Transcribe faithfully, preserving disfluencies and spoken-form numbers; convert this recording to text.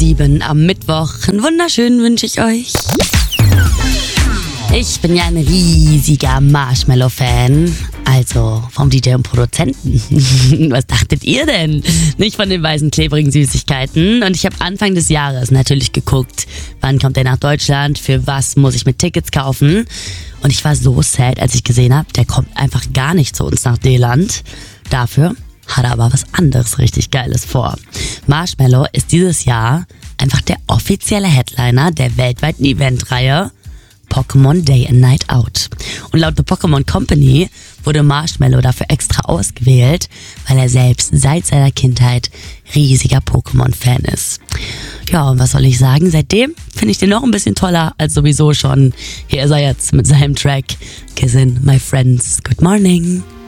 sieben am Mittwoch. Einen wunderschönen wünsche ich euch. Ich bin ja ein riesiger Marshmallow-Fan. Also vom D J und Produzenten. Was dachtet ihr denn? Nicht von den weißen, klebrigen Süßigkeiten. Und ich habe Anfang des Jahres natürlich geguckt, wann kommt er nach Deutschland, für was muss ich mit Tickets kaufen. Und ich war so sad, als ich gesehen habe, der kommt einfach gar nicht zu uns nach D-Land. Dafür hat er aber was anderes richtig Geiles vor. Marshmallow ist dieses Jahr einfach der offizielle Headliner der weltweiten Eventreihe Pokémon Day and Night Out. Und laut The Pokémon Company wurde Marshmallow dafür extra ausgewählt, weil er selbst seit seiner Kindheit riesiger Pokémon-Fan ist. Ja, und was soll ich sagen? Seitdem finde ich den noch ein bisschen toller als sowieso schon. Hier ist er jetzt mit seinem Track Kissin' My Friends. Good morning.